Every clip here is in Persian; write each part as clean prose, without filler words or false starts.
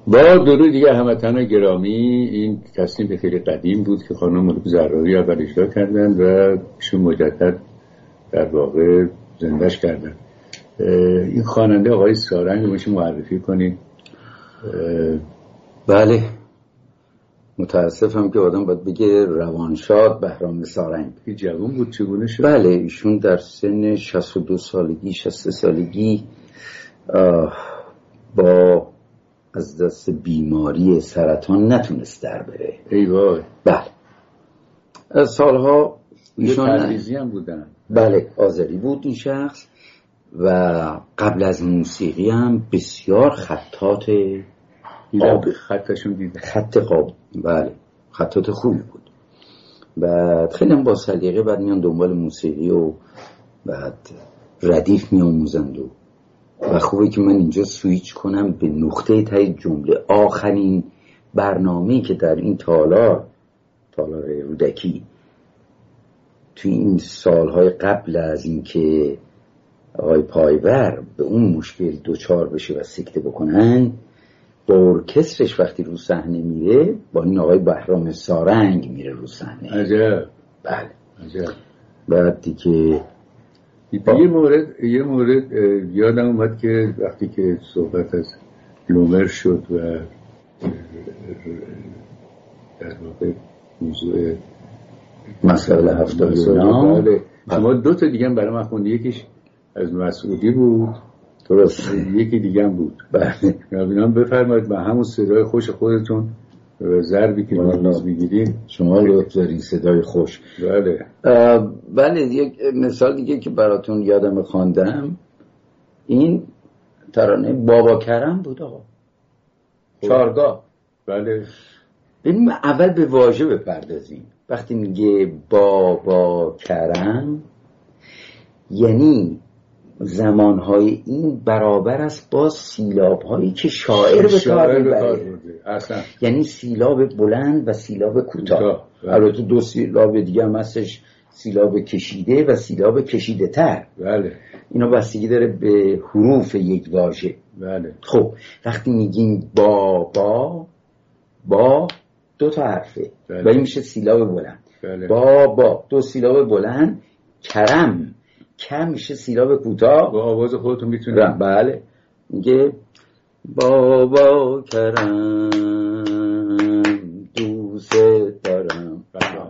با درود دیگه هموطنان گرامی، این تصنیف خیلی قدیم بود که خانم ملوک زراری اول اجرا کردن و ایشون مجدد در واقع زندهش کردن. این خواننده آقای سارنگ رو میشه معرفی کنید؟ بله، متاسفم که آدم باید بگه روانشاد بهرام سارنگ. این جوان بود، چگونه شد؟ بله، ایشون در سن 62 سالگی 63 سالگی با از دست بیماری سرطان نتونست در بره. ای وای. بله، سالها ایشون تبریزی هم بودن. بله، آذری بود این شخص و قبل از موسیقی هم بسیار خطات خطشون دیده. خط قاب، بله، خطات خوبی بود. بعد خیلی هم با سلیقه بعد میان دنبال موسیقی و بعد ردیف میآموزند و خوبه که من اینجا سویچ کنم به نقطه تای جمله. آخرین برنامه‌ای که در این تالار رودکی توی این سالهای قبل از اینکه آقای پایور به اون مشکل دوچار بشه و سکته بکنن، با ارکسترش وقتی رو صحنه میره با این آقای بهرام سارنگ میره رو صحنه. عجب. بله عجب. بعد دیگه یه مورد یادم اومد که وقتی که صحبت از لومر شد و در واقع موضوع مسائل 79، بله، شما دو تا دیگه هم برای من خوندی، یکیش از مسعودی بود، درست، یکی دیگه هم بود. بله، اینا بفرمایید با همون صدای خوش خودتون و ضربی که روز میگیرید شما لطف دارین، صدای خوش. بله. بله، یک مثال دیگه که براتون یادم خواندم، این ترانه بابا کرم بود آقا، چارگاه. بله. ببین اول به واژه بپردازیم. وقتی میگه بابا کرم یعنی زمانهای این برابر است با سیلاب‌هایی که شاعر به کار میبره. یعنی سیلاب بلند و سیلاب کوتاه. البته دو سیلاب دیگه هم هستش، سیلاب کشیده و سیلاب کشیده تر. بله. اینا بستگی داره به حروف یک واژه. بله. خب وقتی میگیم با دو تا حرفه. بله. و این میشه سیلاب بلند. بله. با دو سیلاب بلند. کرم کم میشه سیلاب کوتاه. با آواز خودتون میتونید. بله، میگه بابا کرم دوست دارم.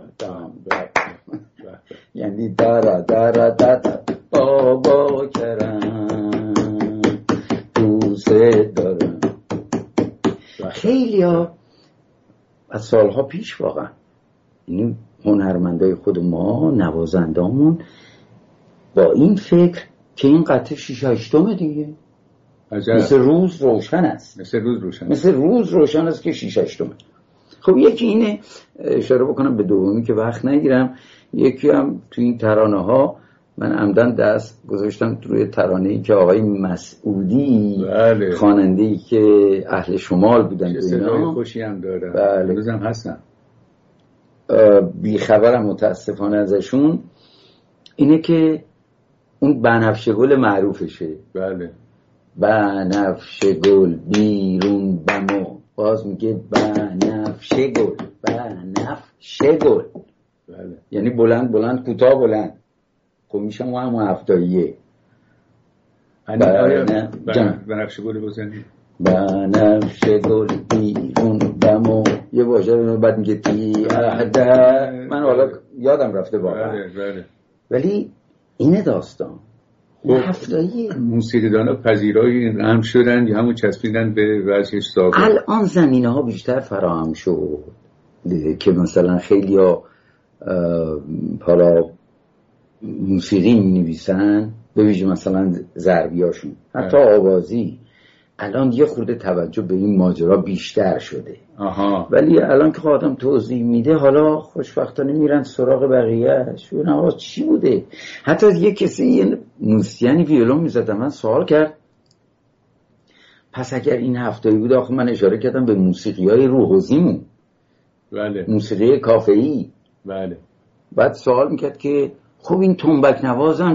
یعنی دارا بابا کرم دوست دارم. خیلی ها از سالها پیش واقعا یعنی هنرمندای خود ما، نوازندامون، با این فکر که این قطعه 6/8 دیگه مثل روز روشن است، مثل روز روشن است که 6/8. خب یکی اینه، اشاره بکنم به دومی که وقت نگیرم. یکی هم تو این ترانه ها من عمدن دست گذاشتم روی ترانه‌ای که آقای مسعودی، بله، خواننده‌ای که اهل شمال بودن، صدای خوشی هم داره. بله، هنوزم هستن. بیخبرم متاسفانه ازشون. اینه که اون بنفشه گل معروفشه. بله. بنفشه گل بیرون بمو، باز میگه بنفشه گل. بله. یعنی بلند بلند، کوتاه بلند. خب میشه همون هفتاییه. بنفشه گل بزنید. بنفشه گل بیرون بمو، یه واژه بعد میگه من حالا یادم رفته واقعا. بله. ولی اینه داستان هفتایی. موسیقیدانا پذیرایی هم شدن یا همون چسبیدن به وجه ساقه؟ الان زمینه ها بیشتر فراهم شد که مثلا خیلی ها حالا موسیقی می نویسن، به ویژه مثلا ضربیاشون، حتی آوازی، الان یه خورده توجه به این ماجرا بیشتر شده. ولی الان که آدم توضیح میده، حالا خوشبختانه میرن سراغ بقیه‌اش. اون آواز چی بوده؟ حتی یه کسی، یه موسیقیانی ویولون میزد، من سوال کرد پس اگر این هفتایی بود، آخه من اشاره کردم به موسیقی‌های روحوزیمون. بله. موسیقی کافه‌ای. بله. بعد سوال میکرد که خب این تنبک نوازم